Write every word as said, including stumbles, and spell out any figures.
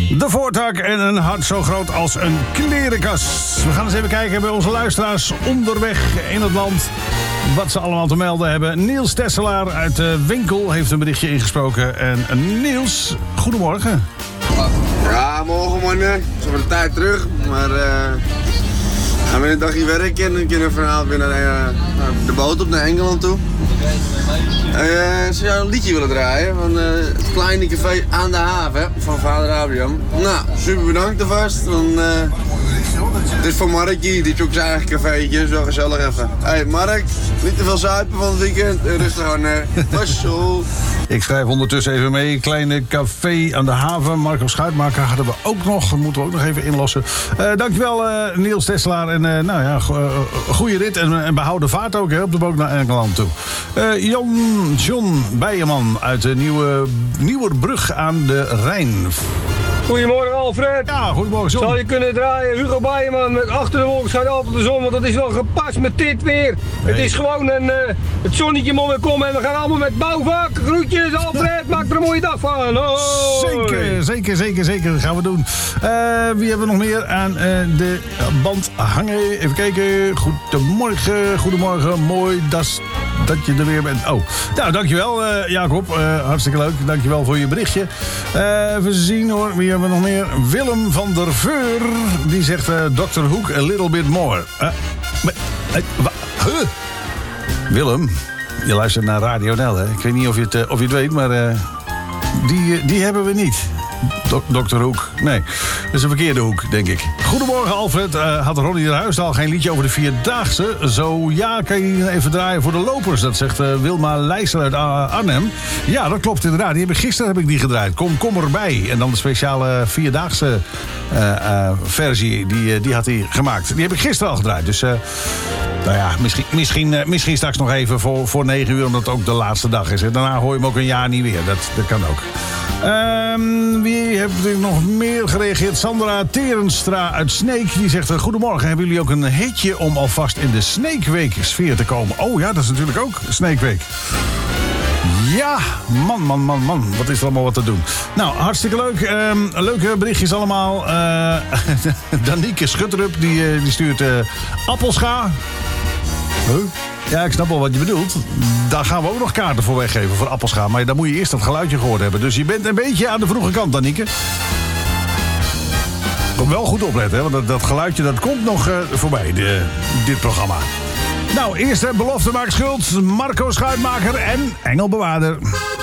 De voortak en een hart zo groot als een klerenkast. We gaan eens even kijken bij onze luisteraars onderweg in het land wat ze allemaal te melden hebben. Niels Tesselaar uit de winkel heeft een berichtje ingesproken. En Niels, goedemorgen. Ja, morgen man. Ik ben de tijd terug, maar uh, gaan we een dagje werken en dan kunnen we vanavond weer naar uh, de boot op naar Engeland toe. Uh, ze zou een liedje willen draaien van uh, het kleine café aan de haven van vader Abraham. Nou, super bedankt alvast. Dan, uh, het is voor Markie, die zoekt zijn eigen cafeetje, zo gezellig even. Hé hey Mark, niet te veel zuipen van het weekend, rustig aan. Was zo. Ik schrijf ondertussen even mee. Kleine café aan de haven. Marco Schuitmaker hadden we ook nog. Dat moeten we ook nog even inlossen. Uh, dankjewel uh, Niels Tesselaar. En uh, nou ja, go- uh, goede rit. En, en behouden vaart ook hè, op de boot naar Engeland toe. Uh, Jan John Bijeman uit de nieuwe Nieuwerbrug aan de Rijn. Goedemorgen Alfred. Ja, goedemorgen John. Zou je kunnen draaien Hugo Bijeman met achter de wolken schijnt altijd de zon, want dat is wel gepast met dit weer. Nee. Het is gewoon een, uh, het zonnetje moet weer komen en we gaan allemaal met bouwvak. Groetjes Alfred, maak er een mooie dag van. Hoi. Zeker, zeker, zeker, zeker. Dat gaan we doen. Uh, wie hebben we nog meer aan uh, de band hangen? Even kijken. Goedemorgen, goedemorgen. Mooi dat, dat je er weer bent. Oh, nou, dankjewel uh, Jacob. Uh, hartstikke leuk. Dankjewel voor je berichtje. Uh, even zien hoor. Wie hebben we nog meer? Willem van der Veur. Die zegt uh, dokter Hoek a little bit more. Uh, maar, uh, wa, huh? Willem, je luistert naar Radio N L, hè? Ik weet niet of je het, uh, of je het weet, maar uh, die, uh, die hebben we niet. Dok- dokter Hoek. Nee, dat is een verkeerde hoek, denk ik. Goedemorgen, Alfred. Uh, had Ronnie de Huis al geen liedje over de Vierdaagse? Zo ja, kan je die even draaien voor de lopers? Dat zegt uh, Wilma Leijster uit uh, Arnhem. Ja, dat klopt inderdaad. Die heb ik, gisteren heb ik die gedraaid. Kom, kom erbij. En dan de speciale Vierdaagse uh, uh, versie, die, uh, die had hij gemaakt. Die heb ik gisteren al gedraaid. Dus uh, nou ja, misschien, misschien, uh, misschien straks nog even voor, voor negen uur, omdat het ook de laatste dag is. Hè. Daarna hoor je hem ook een jaar niet weer. Dat, dat kan ook. Um, wie heeft er nog meer gereageerd? Sandra Terenstra uit Sneek. Die zegt, goedemorgen, hebben jullie ook een hitje om alvast in de Sneekweek sfeer te komen? Oh ja, dat is natuurlijk ook Sneekweek. Ja, man, man, man, man. Wat is er allemaal wat te doen? Nou, hartstikke leuk. Um, leuke berichtjes allemaal. Uh, Danieke Schutterup, die, uh, die stuurt uh, appelscha. Huh? Ja, ik snap wel wat je bedoelt. Daar gaan we ook nog kaarten voor weggeven voor appelscha. Maar dan moet je eerst dat geluidje gehoord hebben. Dus je bent een beetje aan de vroege kant, Danieke. Kom wel goed opletten, hè? Want dat, dat geluidje dat komt nog uh, voorbij, de, dit programma. Nou, eerst de belofte maakt schuld. Marco Schuitmaker en Engelbewaarder.